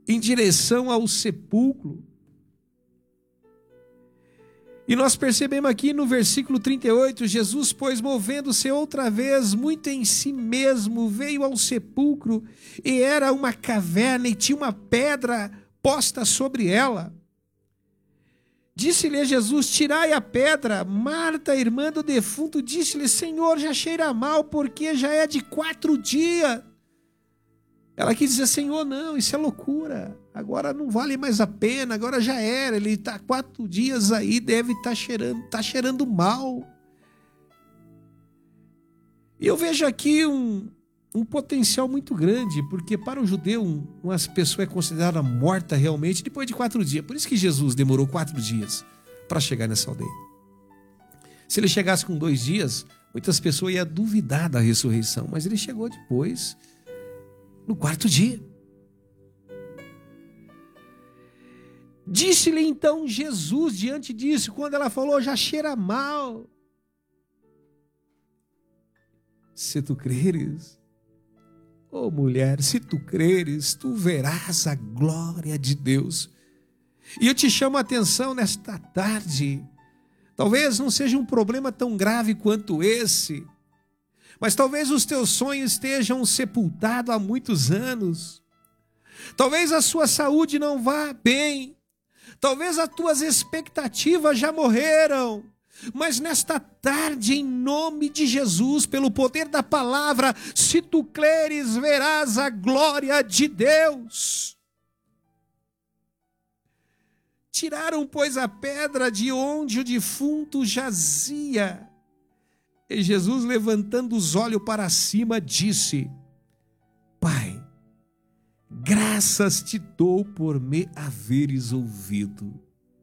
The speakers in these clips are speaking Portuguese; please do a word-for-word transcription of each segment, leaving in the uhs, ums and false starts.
em direção ao sepulcro. E nós percebemos aqui no versículo trinta e oito, Jesus, pois, movendo-se outra vez, muito em si mesmo, veio ao sepulcro, e era uma caverna, e tinha uma pedra posta sobre ela. Disse-lhe Jesus, tirai a pedra. Marta, irmã do defunto, disse-lhe, Senhor, já cheira mal, porque já é de quatro dias. Ela quis dizer, Senhor, não, isso é loucura, agora não vale mais a pena, agora já era, ele está quatro dias aí, deve estar tá cheirando, tá cheirando mal. E eu vejo aqui um, um potencial muito grande, porque para o judeu, uma pessoa é considerada morta realmente depois de quatro dias. Por isso que Jesus demorou quatro dias para chegar nessa aldeia. Se ele chegasse com dois dias, muitas pessoas iam duvidar da ressurreição, mas ele chegou depois, no quarto dia. Disse-lhe então Jesus diante disso, quando ela falou, já cheira mal. Se tu creres, ô oh, mulher, se tu creres, tu verás a glória de Deus. E eu te chamo a atenção nesta tarde, talvez não seja um problema tão grave quanto esse, mas talvez os teus sonhos estejam sepultados há muitos anos. Talvez a sua saúde não vá bem. Talvez as tuas expectativas já morreram. Mas nesta tarde, em nome de Jesus, pelo poder da palavra, se tu creres, verás a glória de Deus. Tiraram, pois, a pedra de onde o defunto jazia. E Jesus, levantando os olhos para cima, disse, Pai, graças te dou por me haveres ouvido.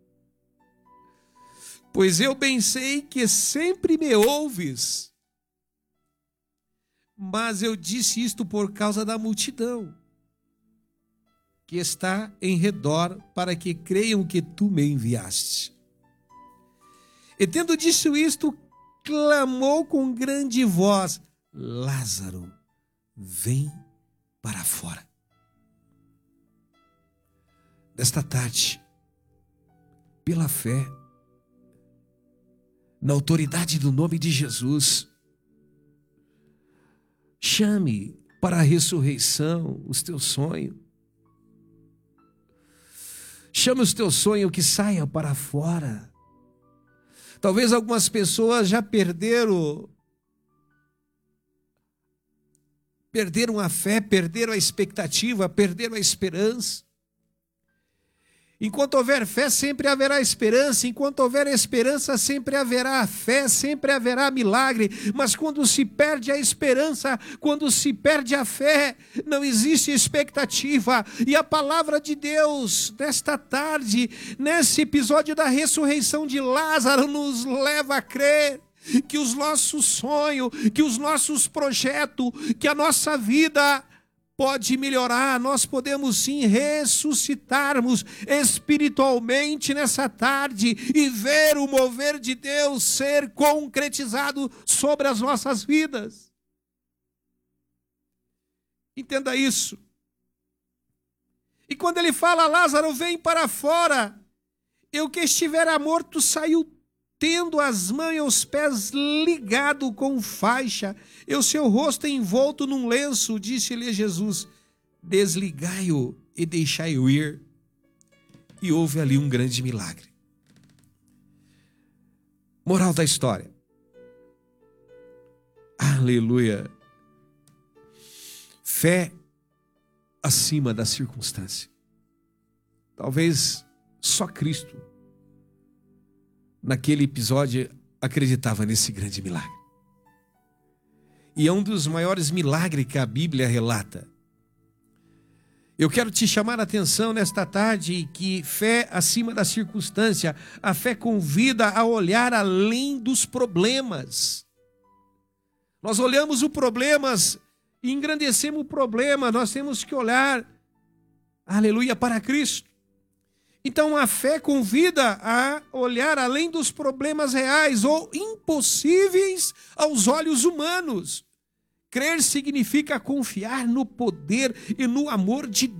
Pois eu bem sei que sempre me ouves. Mas eu disse isto por causa da multidão que está em redor, para que creiam que tu me enviaste. E tendo dito isto, clamou com grande voz, Lázaro, vem para fora. Nesta tarde, pela fé, na autoridade do nome de Jesus, chame para a ressurreição os teus sonhos. Chame os teus sonhos que saia para fora. Talvez algumas pessoas já perderam, perderam a fé, perderam a expectativa, perderam a esperança. Enquanto houver fé, sempre haverá esperança. Enquanto houver esperança, sempre haverá fé, sempre haverá milagre. Mas quando se perde a esperança, quando se perde a fé, não existe expectativa. E a palavra de Deus, nesta tarde, nesse episódio da ressurreição de Lázaro, nos leva a crer que os nossos sonhos, que os nossos projetos, que a nossa vida pode melhorar, nós podemos sim ressuscitarmos espiritualmente nessa tarde e ver o mover de Deus ser concretizado sobre as nossas vidas. Entenda isso. E quando ele fala, Lázaro, vem para fora, e o que estivera morto saiu tendo as mãos e os pés ligados com faixa, e o seu rosto envolto num lenço, disse-lhe Jesus, desligai-o e deixai-o ir. E houve ali um grande milagre. Moral da história. Aleluia. Fé acima da circunstância. Talvez só Cristo, naquele episódio, acreditava nesse grande milagre. E é um dos maiores milagres que a Bíblia relata. Eu quero te chamar a atenção nesta tarde que fé acima da circunstância, a fé convida a olhar além dos problemas. Nós olhamos os problemas e engrandecemos o problema, nós temos que olhar, aleluia, para Cristo. Então a fé convida a olhar além dos problemas reais ou impossíveis aos olhos humanos. Crer significa confiar no poder e no amor de